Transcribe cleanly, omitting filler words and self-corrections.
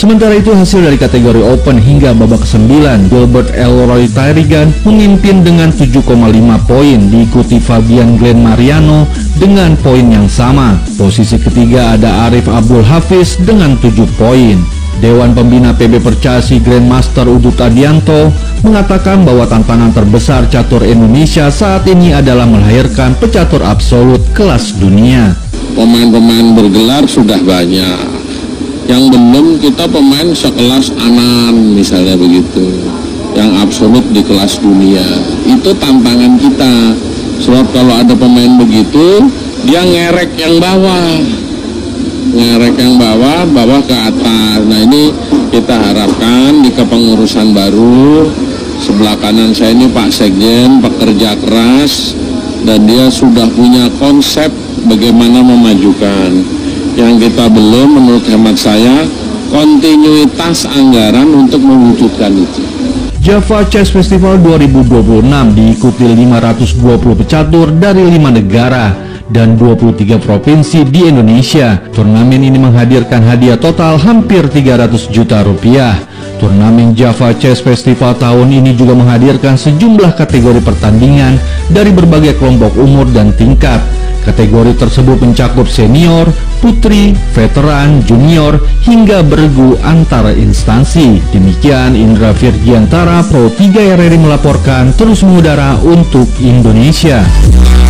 Sementara itu hasil dari kategori Open hingga babak ke-9, Gilbert Elroy Tyrrell memimpin dengan 7,5 poin, diikuti Fabian Glenn Mariano dengan poin yang sama. Posisi ketiga ada Arif Abdul Hafiz dengan 7 poin. Dewan Pembina PB Percasi Grandmaster Udut Adianto mengatakan bahwa tantangan terbesar catur Indonesia saat ini adalah melahirkan pecatur absolut kelas dunia. Pemain-pemain bergelar sudah banyak, yang belum kita pemain sekelas Anan misalnya begitu, yang absolut di kelas dunia. Itu tantangan kita, sebab kalau ada pemain begitu dia ngerek yang bawah, bawah ke atas. Nah ini kita harapkan di kepengurusan baru, sebelah kanan saya ini Pak Sekjen, pekerja keras, dan dia sudah punya konsep bagaimana memajukan. Yang kita belum, menurut hemat saya, kontinuitas anggaran untuk mewujudkan itu. Java Chess Festival 2026 diikuti 520 pecatur dari 5 negara dan 23 provinsi di Indonesia. Turnamen ini menghadirkan hadiah total hampir 300 juta rupiah. Turnamen Java Chess Festival tahun ini juga menghadirkan sejumlah kategori pertandingan dari berbagai kelompok umur dan tingkat. Kategori tersebut mencakup senior, putri, veteran, junior, hingga bergu antar instansi. Demikian Indra Virgiantara, Pro 3 RRI melaporkan, terus mengudara untuk Indonesia.